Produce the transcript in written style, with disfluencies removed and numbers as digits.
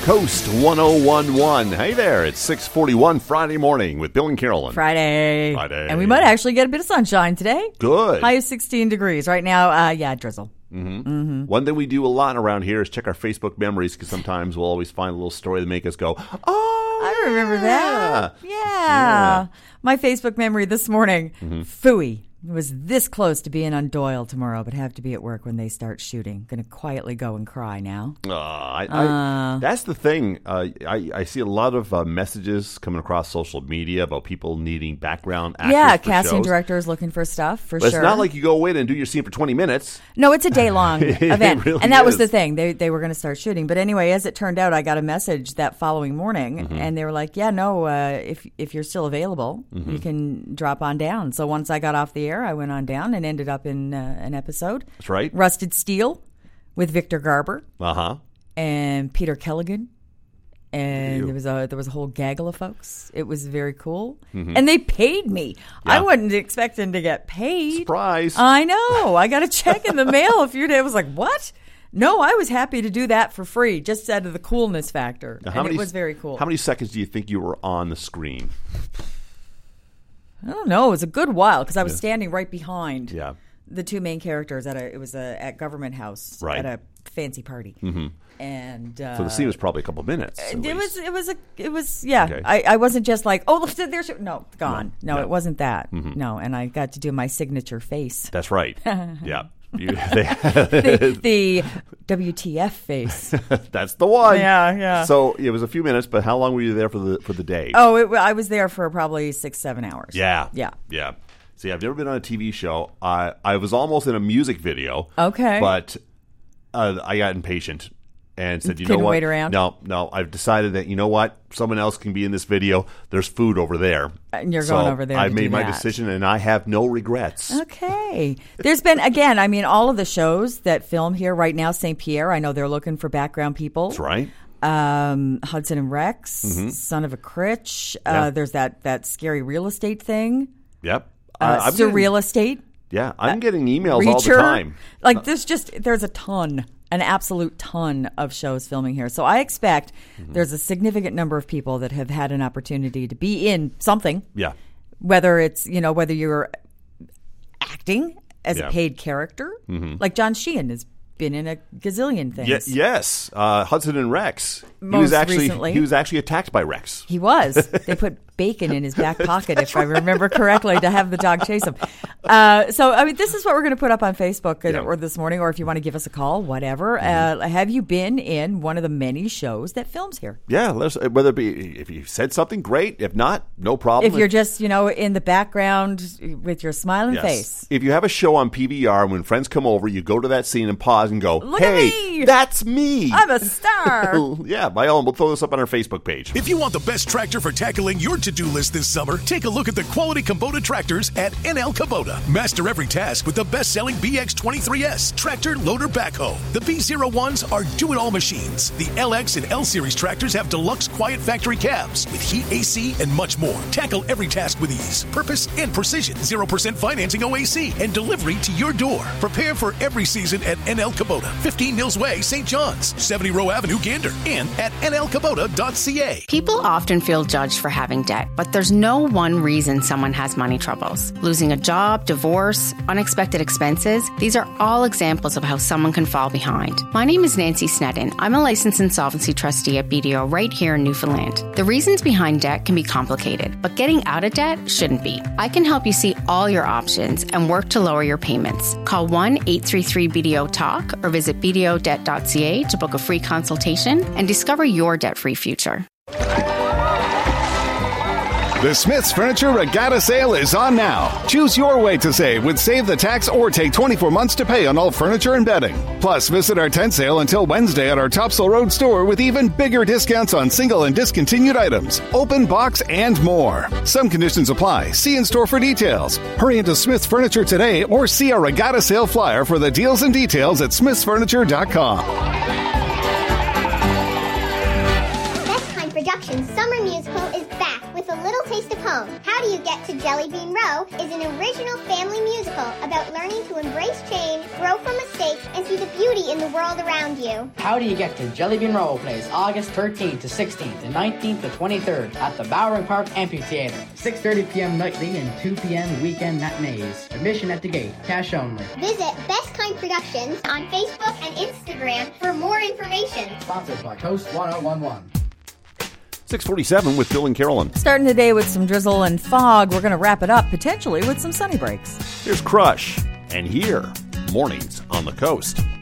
Coast 1011. Hey there, it's 6:41 Friday morning with Bill and Carolyn. Friday. And we might actually get a bit of sunshine today. Good. High of 16 degrees. Right now, drizzle. One thing we do a lot around here is check our Facebook memories, because sometimes we'll always find a little story that make us go, oh, I remember that. Yeah. My Facebook memory this morning, Phooey was this close to being on Doyle tomorrow, but have to be at work when they start shooting. Going to quietly go and cry now. That's the thing. I see a lot of messages coming across social media about people needing background actors. Yeah, for casting shows. directors looking for stuff, for But sure. it's not like you go in and do your scene for 20 minutes. No, it's a day-long event. Really and that was is. the thing. They were going to start shooting. But anyway, as it turned out, I got a message that following morning, and they were like, if you're still available, you can drop on down. So once I got off the air, I went on down and ended up in an episode. That's right. Rusted Steel with Victor Garber Uh-huh. and Peter Kelligan. And there was a whole gaggle of folks. It was very cool. And they paid me. Yeah. I wasn't expecting to get paid. Surprise. I know. I got a check in the mail a few days. I was like, what? No, I was happy to do that for free, just out of the coolness factor. Now, it was very cool. How many seconds do you think you were on the screen? I don't know. It was a good while because I was standing right behind Yeah. the two main characters at Government House Right. at a fancy party. And So the scene was probably a couple minutes. at least. It was yeah. Okay. I wasn't just like, oh, look, there's gone. No, Yeah. it wasn't that. No, and I got to do my signature face, That's right. Yeah. the WTF face. That's the one. Yeah. So it was a few minutes, but how long were you there for the day? Oh, I was there for probably 6-7 hours. Yeah. Yeah. See, I've never been on a TV show. I was almost in a music video. Okay. But I got impatient and said, you know Couldn't what? wait around? No. I've decided that, you know what? Someone else can be in this video. There's food over there. And you're So going over there I to made do my that. decision, and I have no regrets. Okay. There's been, again, I mean, all of the shows that film here right now, St. Pierre, I know they're looking for background people. That's right. Hudson and Rex, Son of a Critch. Yeah. There's that scary real estate thing. Yep. Surreal estate. Yeah, I'm getting emails all the Reacher. time. Like there's a ton, an absolute ton of shows filming here. So I expect there's a significant number of people that have had an opportunity to be in something. Yeah. Whether it's, whether you're acting as Yeah. a paid character, like John Sheehan has been in a gazillion things. Yes. Hudson and Rex. Most recently. He was actually attacked by Rex. He was. They put bacon in his back pocket, if I remember correctly, to have the dog chase him. So, I mean, this is what we're going to put up on Facebook or this morning, or if you want to give us a call, whatever. Have you been in one of the many shows that films here? Yeah, whether it be, if you said something, great. If not, no problem. If you're just, in the background with your smiling face. If you have a show on PBR, when friends come over, you go to that scene and pause and go, Look at hey, me. that's me. I'm a star. Yeah, by all, we'll throw this up on our Facebook page. If you want the best tractor for tackling your to-do list this summer, take a look at the quality Kubota tractors at NL Kubota. Master every task with the best-selling BX23S tractor loader backhoe. The B01s are do-it-all machines. The LX and L Series tractors have deluxe quiet factory cabs with heat AC and much more. Tackle every task with ease, purpose, and precision. 0% financing OAC and delivery to your door. Prepare for every season at NL Kubota, 15 Mills Way, St. John's, 70 Row Avenue, Gander, and at nlkubota.ca. People often feel judged for having debt, but there's no one reason someone has money troubles. Losing a job, divorce, unexpected expenses, these are all examples of how someone can fall behind. My name is Nancy Sneddon. I'm a licensed insolvency trustee at BDO right here in Newfoundland. The reasons behind debt can be complicated, but getting out of debt shouldn't be. I can help you see all your options and work to lower your payments. Call 1-833-BDO-TALK or visit bdodebt.ca to book a free consultation and discover your debt-free future. The Smith's Furniture Regatta Sale is on now. Choose your way to save with Save the Tax or take 24 months to pay on all furniture and bedding. Plus, visit our tent sale until Wednesday at our Topsail Road store with even bigger discounts on single and discontinued items, open box, and more. Some conditions apply. See in store for details. Hurry into Smith's Furniture today or see our Regatta Sale flyer for the deals and details at smithsfurniture.com. Best Kind Productions Summer Musical is back with a little taste of home. How Do You Get to Jelly Bean Row is an original family musical about learning to embrace change, grow from mistakes, and see the beauty in the world around you. How Do You Get to Jelly Bean Row plays August 13th to 16th and 19th to 23rd at the Bowering Park Amphitheater. 6:30 p.m. nightly and 2 p.m. weekend matinees. Admission at the gate. Cash only. Visit Best Kind Productions on Facebook and Instagram for more information. Sponsored by Coast 1011. 6:47 with Bill and Carolyn. Starting today with some drizzle and fog. We're going to wrap it up potentially with some sunny breaks. Here's Crush, and here, Mornings on the Coast.